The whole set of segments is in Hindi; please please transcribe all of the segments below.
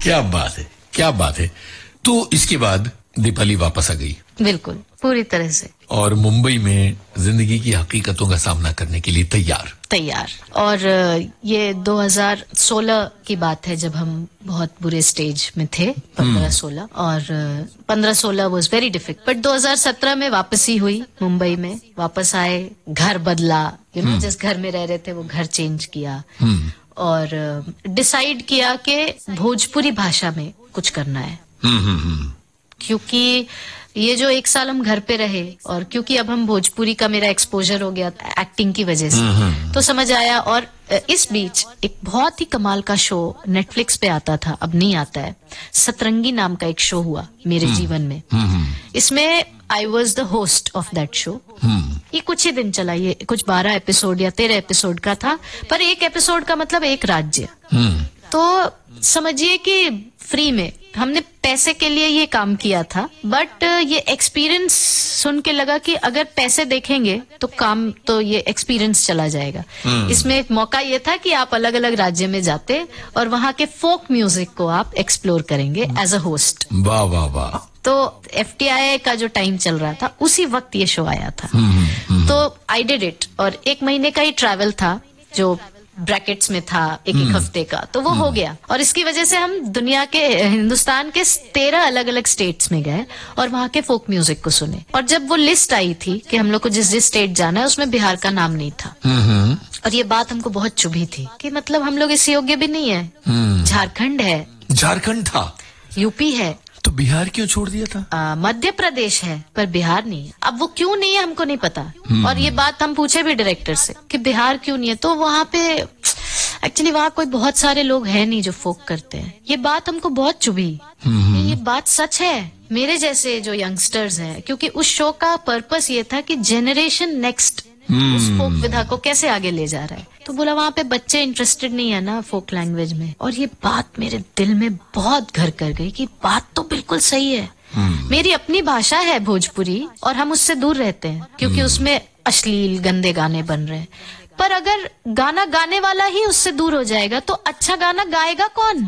क्या बात है, क्या बात है। तो इसके बाद दीपाली वापस आ गई। बिल्कुल, पूरी तरह से और मुंबई में जिंदगी की हकीकतों का सामना करने के लिए तैयार। और ये 2016 की बात है जब हम बहुत बुरे स्टेज में थे, 15-16, और 15-16 वाज वेरी डिफिकल्ट। बट 2017 में वापसी हुई, मुंबई में वापस आए, घर बदला, जिस घर में रह रहे थे वो घर चेंज किया, और डिसाइड किया कि भोजपुरी भाषा में कुछ करना है। क्योंकि ये जो 1 साल हम घर पे रहे, और क्योंकि अब हम भोजपुरी का मेरा एक्सपोजर हो गया एक्टिंग की वजह से, तो समझ आया। और इस बीच एक बहुत ही कमाल का शो नेटफ्लिक्स पे आता था, अब नहीं आता है, सतरंगी नाम का एक शो हुआ मेरे जीवन में। इसमें I was the host of that show. ये कुछ ही दिन चला, ये कुछ 12 एपिसोड या 13 एपिसोड का था, पर एक एपिसोड का मतलब एक राज्य। तो समझिए कि फ्री में हमने पैसे के लिए ये काम किया था, बट ये एक्सपीरियंस सुन के लगा कि अगर पैसे देखेंगे तो काम, तो ये एक्सपीरियंस चला जाएगा। इसमें एक मौका ये था कि आप अलग अलग राज्य में जाते और वहाँ के फोक म्यूजिक को आप एक्सप्लोर करेंगे एज अ होस्ट। वाह वाह वाह। तो FTI का जो टाइम चल रहा था उसी वक्त ये शो आया था। तो आई डिड इट, और 1 महीने का ही ट्रैवल था जो ब्रैकेट्स में था, एक हफ्ते का, तो वो हो गया। और इसकी वजह से हम दुनिया के, हिंदुस्तान के 13 अलग अलग स्टेट्स में गए और वहाँ के फोक म्यूजिक को सुने। और जब वो लिस्ट आई थी कि हम लोग को जिस जिस स्टेट जाना है, उसमें बिहार का नाम नहीं था। और ये बात हमको बहुत चुभी थी कि मतलब हम लोग इस योग्य भी नहीं है। झारखंड है, झारखंड था, यूपी है, तो बिहार क्यों छोड़ दिया था? मध्य प्रदेश है, पर बिहार नहीं है। अब वो क्यों नहीं है हमको नहीं पता। और ये बात हम पूछे भी डायरेक्टर से कि बिहार क्यों नहीं है, तो वहाँ पे एक्चुअली वहाँ कोई बहुत सारे लोग हैं नहीं जो फोक करते हैं। ये बात हमको बहुत चुभी। ये बात सच है मेरे जैसे जो यंगस्टर्स हैं, क्योंकि उस शो का पर्पस ये था कि जेनरेशन नेक्स्ट उस फोक विधा को कैसे आगे ले जा रहा है। तो बोला वहाँ पे बच्चे इंटरेस्टेड नहीं है ना फोक लैंग्वेज में। और ये बात मेरे दिल में बहुत घर कर गई कि बात तो बिल्कुल सही है। मेरी अपनी भाषा है भोजपुरी, और हम उससे दूर रहते हैं क्योंकि उसमें अश्लील गंदे गाने बन रहे हैं। पर अगर गाना गाने वाला ही उससे दूर हो जाएगा तो अच्छा गाना गाएगा कौन?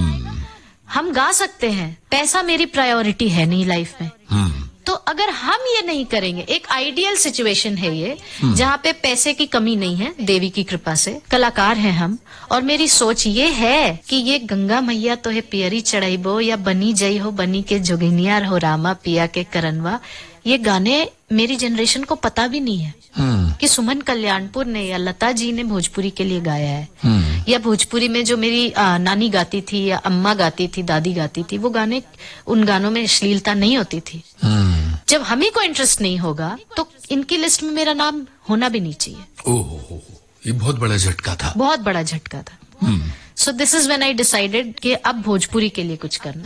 हम गा सकते हैं, पैसा मेरी प्रायोरिटी है नहीं लाइफ में। तो अगर हम ये नहीं करेंगे, एक आइडियल सिचुएशन है ये जहाँ पे पैसे की कमी नहीं है, देवी की कृपा से कलाकार हैं हम। और मेरी सोच ये है कि ये गंगा मैया तो है पियरी चढ़ाइबो, या बनी जई हो बनी के जोगिनिया हो रामा पिया के करनवा, ये गाने मेरी जनरेशन को पता भी नहीं है कि सुमन कल्याणपुर ने या लता जी ने भोजपुरी के लिए गाया है। या भोजपुरी में जो मेरी नानी गाती थी या अम्मा गाती थी, दादी गाती थी, वो गाने, उन गानों में अश्लीलता नहीं होती थी। जब हम ही को इंटरेस्ट नहीं होगा तो इनकी लिस्ट में मेरा नाम होना भी नहीं चाहिए। ओह, ये बहुत बड़ा झटका था, बहुत बड़ा झटका था। So this is when I decided कि अब भोजपुरी के लिए कुछ करना है।